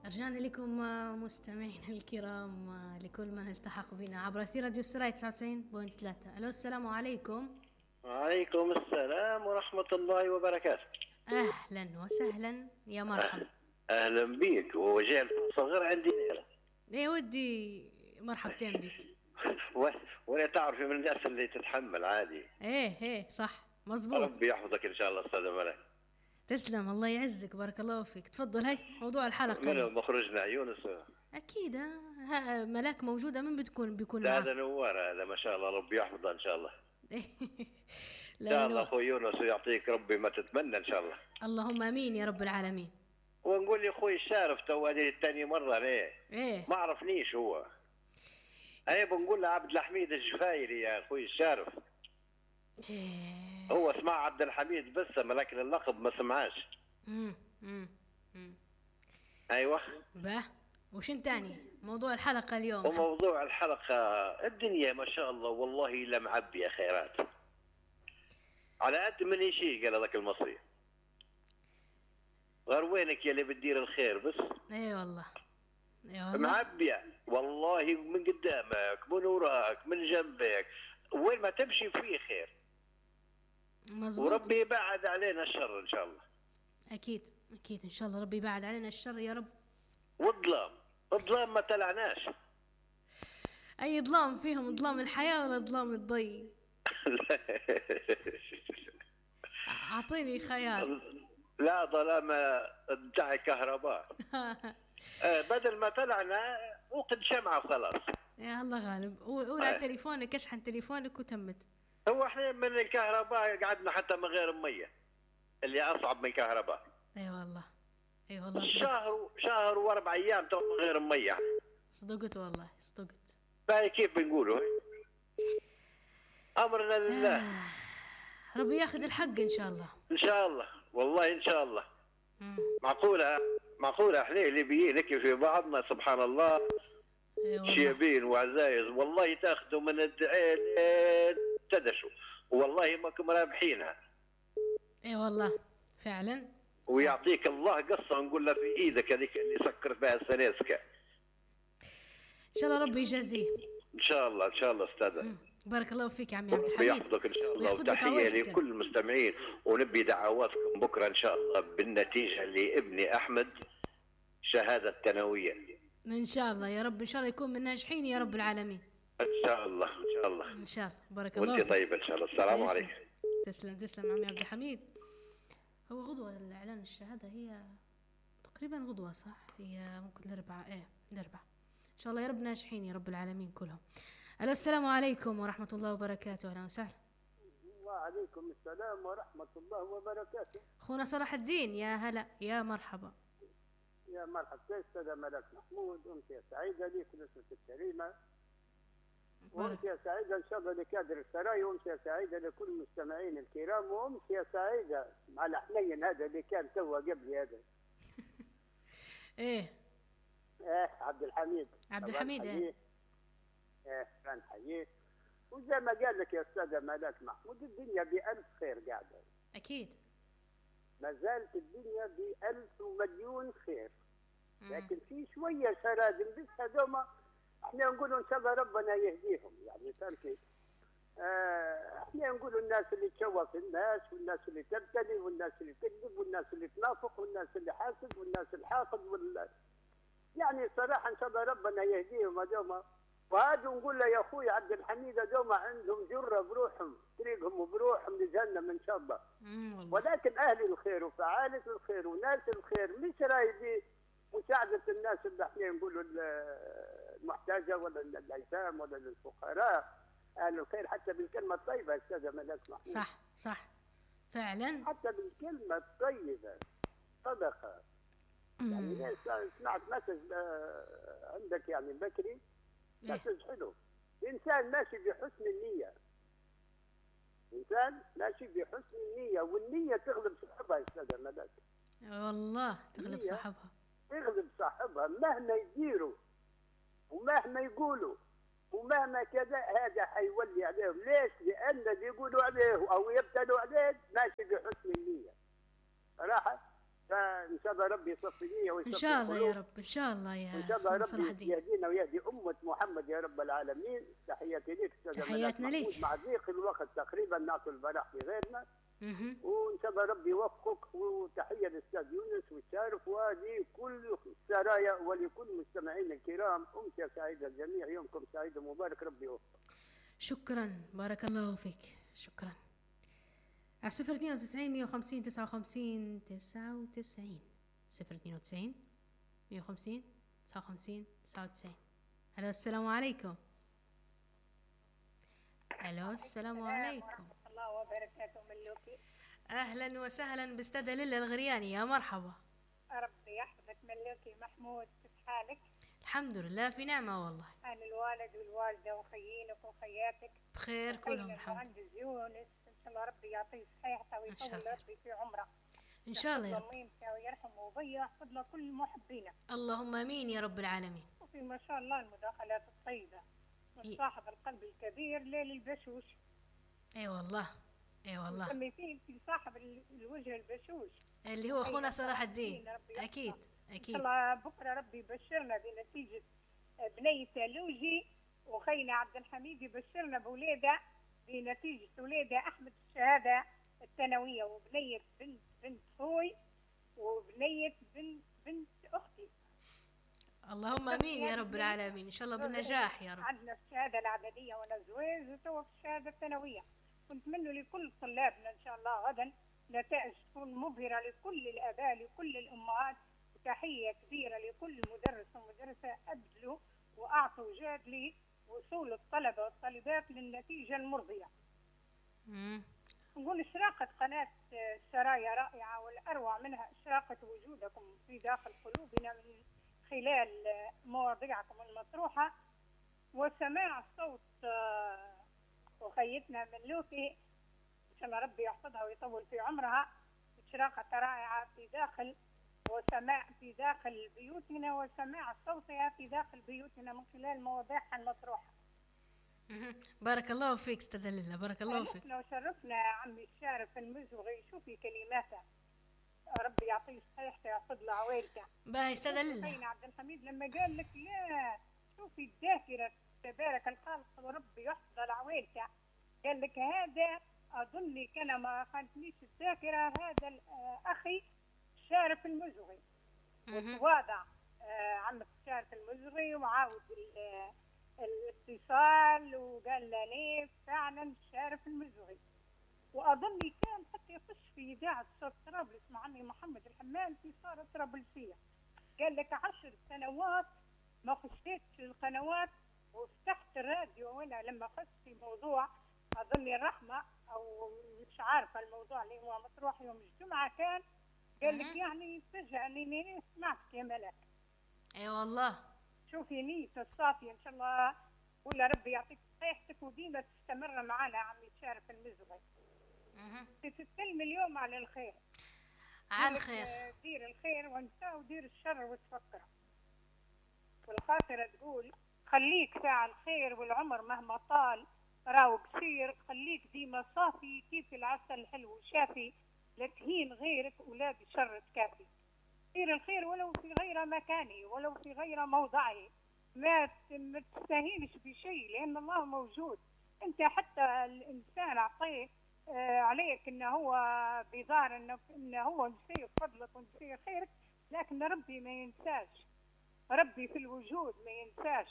رجعنا لكم مستمعينا الكرام، لكل من التحق بنا عبر أثير راديو السراي 99.3. ألو، السلام عليكم. وعليكم السلام ورحمة الله وبركاته. أهلا وسهلا، يا مرحبا. أهلا بيك، وجاء الفرصة غير عندي ليلة. يا ودي مرحبتين بك. ولا تعرفي من الناس اللي تتحمل عادي. ايه صح مزبوط. ربي يحفظك إن شاء الله أستاذ ملاك. تسلم، الله يعزك، بارك الله فيك. تفضل، هاي موضوع الحلقة. من مخرجنا يونس؟ أكيد. ملاك موجودة، من بيكون لا معاه؟ هذا نوار، هذا ما شاء الله، ربي يحفظه إن شاء الله. لا إن شاء الله أخوي يونس، ويعطيك ربي ما تتمنى إن شاء الله. اللهم آمين يا رب العالمين. ونقول لي أخوي الشارف تو هذه الثاني مرة إيه ما عرفنيش هو. أي بنقول له عبد الحميد الجفايري يا أخوي الشارف. إيه. هو اسمه عبد الحميد بس، لكن اللقب ما سمعاش. ايوه. باه، وشن تاني موضوع الحلقة اليوم؟ وموضوع الحلقة، الدنيا ما شاء الله والله لا معبية خيرات على قد من يشي، قال هذاك المصري. غير وينك يا اللي بتدير الخير بس. اي والله معبية والله، من قدامك من وراك من جنبك، وين ما تمشي فيه خير. مزبوط. وربي يبعد علينا الشر ان شاء الله. اكيد ان شاء الله ربي يبعد علينا الشر يا رب. والظلام ما طلعناش. اي ظلام فيهم؟ ظلام الحياة ولا ظلام الضي؟ اعطيني خيال. لا، ظلام بتاع كهرباء. بدل ما طلعنا وقد شمعة وخلاص. يا الله غالب. ولا تليفونك، اشحن تليفونك وتمت. هو احنا من الكهرباء قعدنا حتى من غير مية، اللي اصعب من الكهرباء. اي والله شهر و4 ايام تو من غير مية. صدقت والله صدقت. باي كيف بنقولوا؟ امرنا لله. ربي ياخذ الحق ان شاء الله. ان شاء الله والله ان شاء الله. معقولة احنا ليبيين هيك في بعضنا، سبحان الله. شيابين وعزايز والله، تاخذوا من الدعين تدشوا، والله ماكم رابحينها. اي والله فعلا. ويعطيك الله قصة نقول له في ايدك هذيك اللي سكرت بها السناسكة. ان شاء الله ربي يجازيه. ان شاء الله استاذ. بارك الله فيك يا عمي عبد الحميد. ربي يحفظك ان شاء الله، وتحية لكل المستمعين، ونبي دعواتكم بكره ان شاء الله بالنتيجة لابني احمد شهادة ثانوية. ان شاء الله يا رب، ان شاء الله يكون من الناجحين يا رب العالمين. ان شاء الله ان شاء الله. بارك الله وانت طيب ان شاء الله. السلام عليكم. تسلم عمي عبد الحميد. هو غدوة الاعلان الشهادة، هي تقريبا غدوة صح؟ هي ممكن الاربعاء. الاربعاء ان شاء الله يا رب ناجحين يا رب العالمين كلهم. الو، السلام عليكم ورحمة الله وبركاته. اهلا وسهلا. وعليكم السلام ورحمة الله وبركاته. اخونا صلاح الدين، يا هلا يا مرحبا. يا مرحبا استاذ ملك محمود، امسيه سعيده لك ونسمة الكريمه، وامسيه سعيده ان شاء الله لكادر السراي، وامسيه سعيده لكل المستمعين الكرام، وامسيه سعيده مع الحنين هذا اللي كان توا قبلي هذا. ايه عبد الحميد ايه كان حييه. وزي ما قال لك يا استاذ ملاك محمود، الدنيا بألف خير قاعده. اكيد ما زالت الدنيا بألف ومليون خير. لكن في شويه شرادم بس هذوما احنا نقولوا ان شاء الله ربنا يهديهم، يعني فهمتي؟ احنا نقولوا الناس اللي تشوف الناس، والناس اللي تبتلي، والناس اللي تكذب، والناس اللي تنافق، والناس اللي حاسد، والناس الحاقد، يعني صراحه ان شاء الله ربنا يهديهم هذوما. وهذا نقول له يا اخوي عبد الحميد، هذوما عندهم جره بروحهم، طريقهم وبروحهم لجهنم ان شاء الله. ولكن اهل الخير وفعاله الخير وناس الخير مش رايدين مساعدة الناس اللي احنا نقولوا المحتاجة ولا الأيتام ولا الفقراء. أهل الخير حتى بالكلمة الطيبة أستاذ ملاك محمود. صح فعلا. حتى بالكلمة الطيبة صدقة. يعني سمعت مسج عندك يعني بكري، مسج حلو. إنسان ماشي بحسن النية، إنسان ماشي بحسن النية، والنية تغلب صاحبها أستاذ ملاك. والله تغلب صاحبها. تغلب صاحبها مهما يديروا ومهما يقولوا ومهما كذا، هذا حيولي عليهم. ليش؟ لأن اللي يقولوا عليه أو يبتلوا عليه ماشي بحسن النية. صراحة فان شاء الله ربي يصفي نيه ويصفي ان شاء الله القلوب. يا رب، ان شاء الله يا وان شاء الله صلاح ربي الدين. يهدينا ويهدي امه محمد يا رب العالمين. تحياتي لك استاذ تحياتنا ليك. مع ضيق الوقت تقريبا نعطي البراح في غيرنا. وان شاء الله ربي يوفقك. وتحيه للاستاذ يونس والشارف ولكل السرايا ولكل مستمعينا الكرام. امسيه سعيده الجميع، يومكم سعيد ومبارك، ربي يوفقك. شكرا، بارك الله فيك، شكرا. على 092 150 59 99 092 150 59 99. الو السلام عليكم. الو السلام عليكم ورحمة الله وبركاته. ملوكي اهلا وسهلا باستاذة ليلى الغرياني، يا مرحبا. ربي يحفظك ملوكي. محمود كيف حالك؟ الحمد لله في نعمة والله. أنا الوالد والوالدة وخيينك وخياتك بخير كلهم الحمد. المهندس يونس إن شاء الله ربي يعطيه صحيحته ويطول ربي في عمره إن شاء الله يا رب. ويرحمه ويحفظ له كل محبينه. اللهم امين يا رب العالمين. وفي ما شاء الله المداخلات الطيبة من صاحب القلب الكبير ليل البشوش. اي والله، اي والله. نسمي فيه في صاحب الوجه البشوش اللي هو اخونا صلاح الدين. اكيد إن شاء الله بكرة ربي يبشرنا بنتيجة بنية لوجي، وخينا عبد الحميد يبشرنا بولادة بنتيجة ولادة أحمد الشهادة الثانوية، وبنية بنت خوي، وبنية بنت أختي. اللهم امين يا رب العالمين. ان شاء الله بالنجاح يا رب. عندنا الشهادة الإعدادية وانا زواج، وتوا في الشهادة الثانوية. ونتمنى لكل طلابنا إن شاء الله غدا نتائج تكون مبهرة لكل الآباء لكل الأمهات. تحية كبيرة لكل مدرس ومدرسة أبذلوا وأعطوا جهد لوصول الطلبة والطالبات للنتيجة المرضية. نقول إشراقة قناة السرايا رائعة، والأروع منها إشراقة وجودكم في داخل قلوبنا من خلال مواضيعكم المطروحة وسماع صوت أخيتنا ملوكي إن شاء الله ربي يحفظها ويطول في عمرها. إشراقة رائعة في داخل وسماع في داخل بيوتنا، وسماع صوتها في داخل بيوتنا من خلال مواضيعها المطروحة. بارك الله فيك استاذة ليلى، بارك الله فيك. شرفنا وشرفنا عمي الشارف المزوغي. شوفي كلماته ربي يعطيه صحيحته ويحفظ له عوائلته. باهي استاذة ليلى. عبد الحميد لما قال لك لا شوفي الذاكرة تبارك الخالق وربي يحفظ له عوائلته، قال لك هذا أظني كان ما خانتنيش الذاكرة، هذا أخي الشارف المزوغي. وتواضع عم الشارف المزوغي ومعاود الاتصال وقال لي فعلا الشارف المزوغي. واظني كان حتى يخش في اذاعه صوت طرابلس مع عمي محمد الحمام في صاله طرابلسيه. قال لك 10 سنوات ما خشيتش القنوات وفتحت الراديو، وانا لما خشت في موضوع اظني الرحمه او مش عارفه الموضوع اللي هو مطروح يوم الجمعه كان، قال لك يعني فجاه اني سمعتك يا ملاك. اي والله. شوفي نيته الصافيه ان شاء الله، ولا ربي يعطيك صحتك وديما تستمر معنا عمي شارف المزغي. تتكلم اليوم على الخير، على الخير. دير الخير وانسى ودير الشر وتفكر. والخاطرة تقول خليك فاعل خير والعمر مهما طال راو قصير، خليك ديما صافي كيف العسل الحلو شافي، لا تهين غيرك ولا بشر تكافي. دير الخير ولو في غير مكانه ولو في غير موضعه، ما تستهينش بشيء لأن الله موجود. أنت حتى الإنسان أعطيه عليك إنه هو بظاهر إنه هو نسي فضلك ونسي خيرك، لكن ربي ما ينساش، ربي في الوجود ما ينساش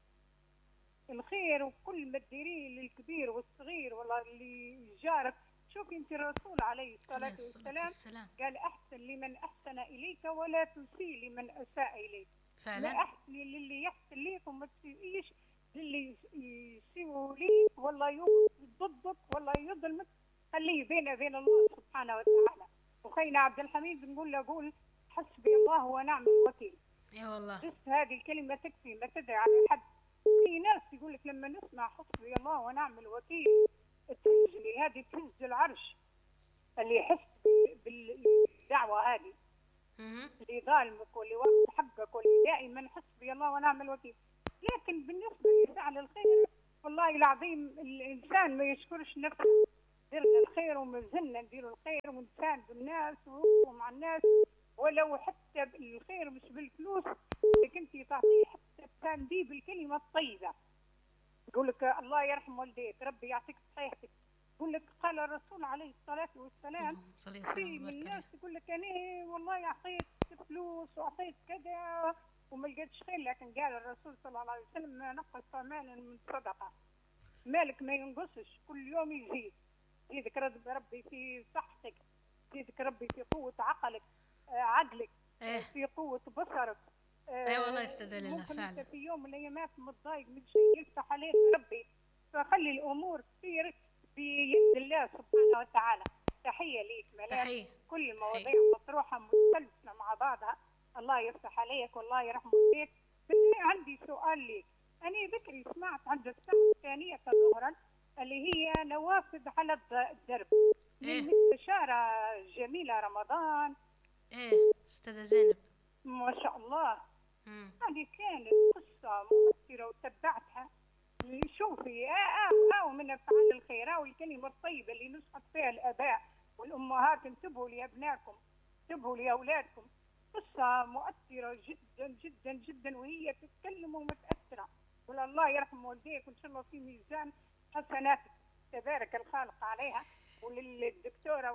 الخير. وكل ما تديريه للكبير والصغير والله اللي جارك. شوفي انت الرسول عليه الصلاة والسلام قال احسن لمن احسن اليك ولا تسيء لمن اساء اليك. فعلا. لا احسن للي يحسن ليك وما تسيئيش للي يسيء ليك والله ضدك والله يظلمك، خليه بينه وبين الله سبحانه وتعالى. وخينا عبد الحميد نقول له قول حسبي الله ونعم الوكيل. اي والله. بس هذه الكلمة تكفي، ما تدعي على حد. في ناس يقول لك لما نسمع حسبي الله ونعم الوكيل تهزني، هذه تهز العرش اللي يحس بالدعوة هذه اللي ظالمك واللي واخذ حقك واللي دائما حسبي الله ونعم الوكيل. لكن بالنسبة لفعل الخير والله العظيم الإنسان ما يشكرش نفسه. درنا الخير وما زلنا ندير الخير ونساند الناس ومع الناس ولو حتى الخير مش بالفلوس، انك انت تعطيه حتى بتنديب الكلمه الطيبه. يقول لك الله يرحم والديك، ربي يعطيك صحيحتك. يقول لك قال الرسول عليه الصلاه والسلام في من الناس يقول لك انا والله اعطيت فلوس واعطيت كذا وما لقيتش خير، لكن قال الرسول صلى الله عليه وسلم ما نقص مال من صدقه، مالك ما ينقصش، كل يوم يزيد. يزيدك ربي في صحتك، يزيدك ربي في قوه عقلك، في قوه بصرك. والله يستدل لها ممكن فعلا. انت في يوم من الايامات متضايق من شيء يفتح عليك ربي، فخلي الامور تصير بيد الله سبحانه وتعالى. تحيه ليك ملاك. كل المواضيع مطروحه متسلسله مع بعضها. الله يفتح عليك والله يرحم والديك. عندي سؤال ليك. انا ذكري سمعت عند الساعه الثانيه ظهرا اللي هي نوافذ على الدرب من مستشاره جميله رمضان. استاذه زينب ما شاء الله. هذه كانت قصة مؤثرة وتبعتها. شوفي من أفعال الخير والكلمة الطيبة اللي نصحت فيها الآباء والأمهات. انتبهوا لأبنائكم، انتبهوا لأولادكم. قصة مؤثرة جدا جدا جدا، وهي تتكلم ومتأثرة. والله يرحم والديك وإن شاء الله في ميزان حسناتك، تبارك الخالق عليها. وللدكتورة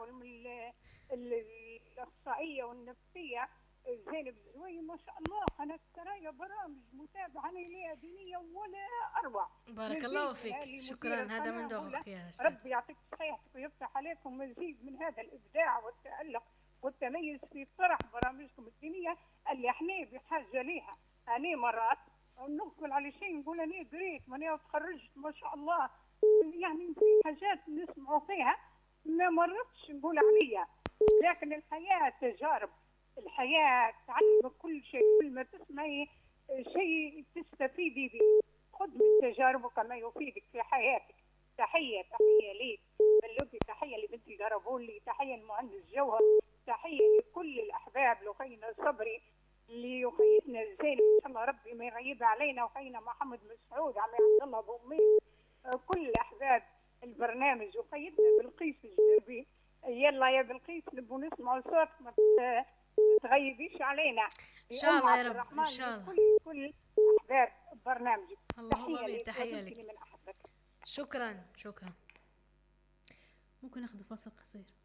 والأخصائية والنفسية زينب زوي ما شاء الله، قناة سرايا برامج متابعة ليها دينية ولا أروع. بارك الله فيك، شكرا. هذا من ذوقك يا أستاذ. ربي يعطيك صحيحتك ويفتح عليكم مزيد من هذا الإبداع والتألق والتميز في طرح برامجكم الدينية اللي احنا بحاجة ليها. أنا مرات نقول على شيء نقول أنا قريت ماني تخرجت ما شاء الله، يعني في حاجات نسمعوا فيها ما مرتش نقول عليها، لكن الحياة تجارب. الحياة تعلمك كل شيء، كل ما تسمعي شيء تستفيدي به. خذ من تجاربك ما يفيدك في حياتك. تحية ليك بلوكي، تحية لبنتي قربولي، تحية للمهندس جوهر، تحية لكل الأحباب، لخينا صبري، لخينا زين إن شاء الله ربي ما يغيبها علينا، وخينا محمد مسعود، عمي عبد الله أبو أمين، كل أحباب البرنامج، وخيتنا بلقيس الجربي. يلا يا بلقيس نبغى نسمع صوتك، ما تغيبيش علينا ان شاء الله يا رب. ان شاء الله كل احباب برنامجك. تحيه لك. شكرا. ممكن ناخذ فاصل قصير.